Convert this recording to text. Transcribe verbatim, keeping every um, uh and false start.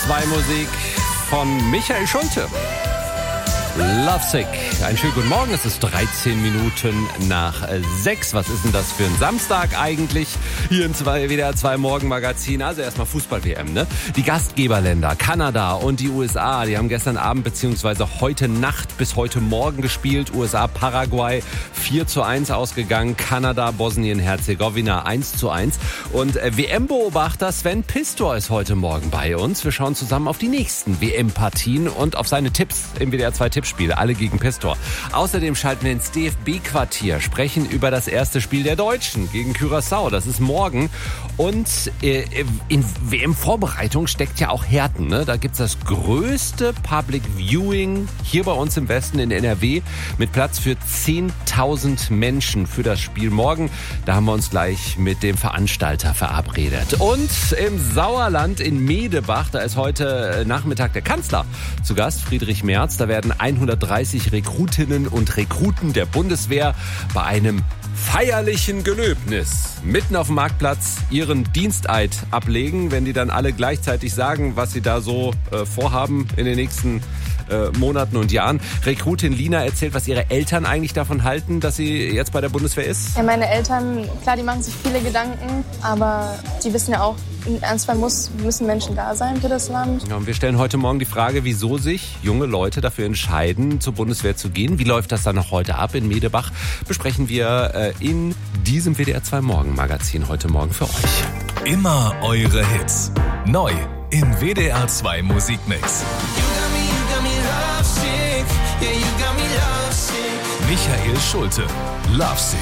zwei Musik von Michael Schulte. Lovesick. Einen schönen guten Morgen. Es ist dreizehn Minuten nach sechs. Was ist denn das für ein Samstag eigentlich? Hier im W D R zwei Morgenmagazin. Also erstmal Fußball-W M, ne? Die Gastgeberländer Kanada und die U S A, die haben gestern Abend bzw. heute Nacht bis heute Morgen gespielt. U S A, Paraguay vier zu eins ausgegangen. Kanada, Bosnien-Herzegowina eins zu eins. Und W M-Beobachter Sven Pistor ist heute Morgen bei uns. Wir schauen zusammen auf die nächsten W M-Partien und auf seine Tipps im W D R zwei Tippspiel. Alle gegen Pistor. Außerdem schalten wir ins D F B-Quartier, sprechen über das erste Spiel der Deutschen gegen Curaçao. Das ist morgen. Und äh, in W M-Vorbereitung steckt ja auch Herten. Ne? Da gibt's das größte Public Viewing hier bei uns im Westen in N R W mit Platz für zehntausend Menschen für das Spiel morgen. Da haben wir uns gleich mit dem Veranstalter verabredet. Und im Sauerland in Medebach, da ist heute Nachmittag der Kanzler zu Gast, Friedrich Merz. Da werden hundertdreißig Rekrutinnen und Rekruten der Bundeswehr bei einem feierlichen Gelöbnis mitten auf dem Marktplatz ihren Diensteid ablegen, wenn die dann alle gleichzeitig sagen, was sie da so äh, vorhaben in den nächsten äh, Monaten und Jahren. Rekrutin Lina erzählt, was ihre Eltern eigentlich davon halten, dass sie jetzt bei der Bundeswehr ist. Ja, meine Eltern, klar, die machen sich viele Gedanken, aber die wissen ja auch, in Ernstfall muss, müssen Menschen da sein für das Land. Ja, und wir stellen heute Morgen die Frage, wieso sich junge Leute dafür entscheiden, zur Bundeswehr zu gehen. Wie läuft das dann noch heute ab in Medebach? Besprechen wir äh, in diesem W D R zwei Morgenmagazin heute Morgen für euch. Immer eure Hits. Neu im W D R zwei Musikmix. Michael Schulte, Lovesick.